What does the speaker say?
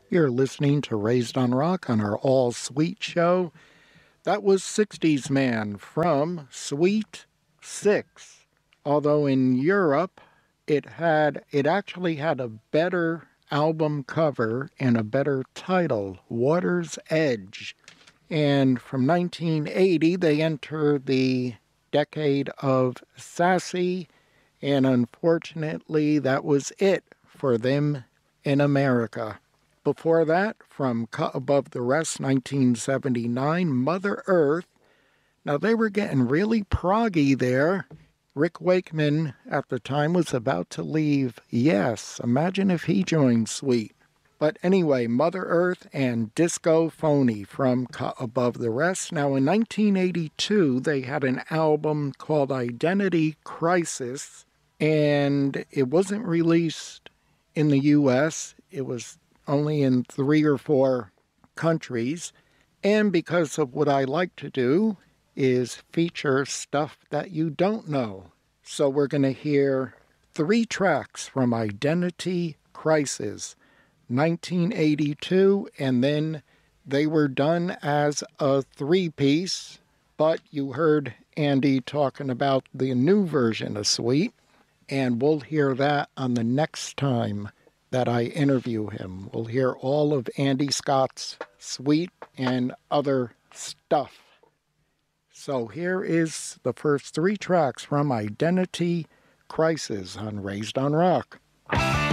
You're listening to Raised on Rock on our All Sweet show. That was 60s Man from Sweet Six. Although in Europe, it actually had a better album cover and a better title, Water's Edge. And from 1980, they entered the decade of Sassy, and unfortunately, that was it for them in America. Before that, from Cut Above the Rest, 1979, Mother Earth. Now, they were getting really proggy there. Rick Wakeman at the time was about to leave. Yes, imagine if he joined Sweet. But anyway, Mother Earth and Disco Phony from Cut Above the Rest. Now, in 1982, they had an album called Identity Crisis, and it wasn't released in the U.S., it was only in 3 or 4 countries. And because of what I like to do is feature stuff that you don't know. So we're going to hear 3 tracks from Identity Crisis, 1982, and then they were done as a 3-piece, but you heard Andy talking about the new version of Sweet, and we'll hear that on the next time that I interview him. We'll hear all of Andy Scott's Sweet and other stuff. So here is the first 3 tracks from Identity Crisis on Raised on Rock.